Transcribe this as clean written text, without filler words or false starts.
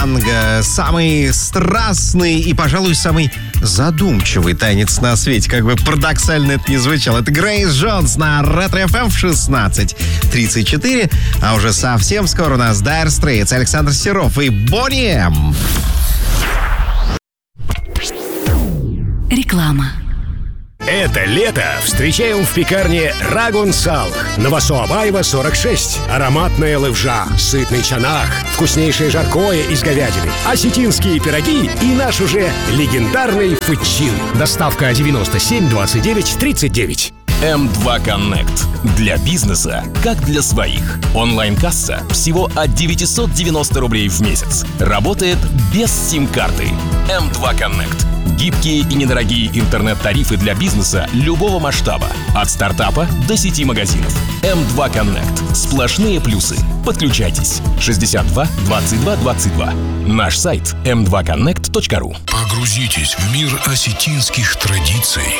танго. Самый страстный и, пожалуй, самый задумчивый танец на свете. Как бы парадоксально это ни звучало. Это Грейс Джонс на Ретро FM в 16:34. А уже совсем скоро у нас Dire Straits, Александр Серов и Boney M. Реклама. Это лето встречаем в пекарне Рагун Сал. Новосоабаева, 46. Ароматная левжа, сытный чанах, вкуснейшее жаркое из говядины, осетинские пироги и наш уже легендарный фытчин. Доставка 97 29 39. М2 Connect. Для бизнеса, как для своих. Онлайн-касса всего от 990 рублей в месяц. Работает без сим-карты. М2 Connect. Гибкие и недорогие интернет-тарифы для бизнеса любого масштаба. От стартапа до сети магазинов. М2 Connect. Сплошные плюсы. Подключайтесь. 62 22 22. Наш сайт m2connect.ru. Погрузитесь в мир осетинских традиций